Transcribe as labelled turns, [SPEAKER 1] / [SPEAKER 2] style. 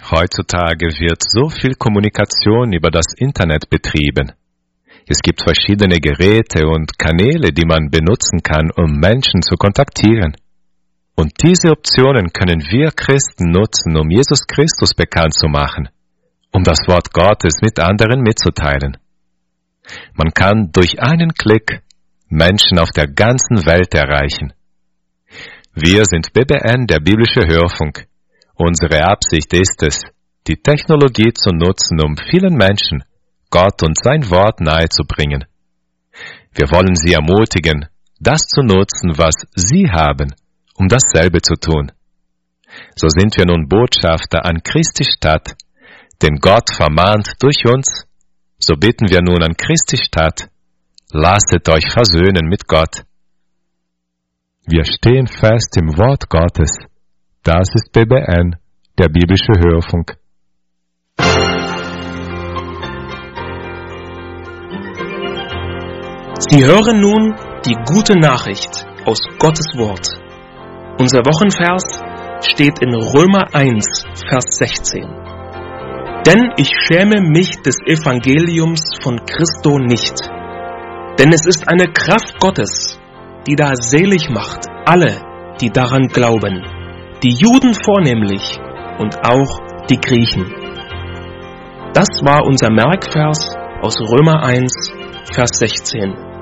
[SPEAKER 1] Heutzutage wird so viel Kommunikation über das Internet betrieben. Es gibt verschiedene Geräte und Kanäle, die man benutzen kann, um Menschen zu kontaktieren. Und diese Optionen können wir Christen nutzen, um Jesus Christus bekannt zu machen, um das Wort Gottes mit anderen mitzuteilen. Man kann durch einen Klick Menschen auf der ganzen Welt erreichen. Wir sind BBN, der biblische Hörfunk. Unsere Absicht ist es, die Technologie zu nutzen, um vielen Menschen Gott und sein Wort nahezubringen. Wir wollen Sie ermutigen, das zu nutzen, was Sie haben, um dasselbe zu tun. So sind wir nun Botschafter an Christi Stadt, denn Gott vermahnt durch uns. So bitten wir nun an Christi Stadt, lasset euch versöhnen mit Gott. Wir stehen fest im Wort Gottes. Das ist BBN, der biblische Hörfunk.
[SPEAKER 2] Sie hören nun die gute Nachricht aus Gottes Wort. Unser Wochenvers steht in Römer 1, Vers 16. Denn ich schäme mich des Evangeliums von Christo nicht, denn es ist eine Kraft Gottes, die da selig macht alle, die daran glauben, die Juden vornehmlich und auch die Griechen. Das war unser Merkvers aus Römer 1, Vers 16.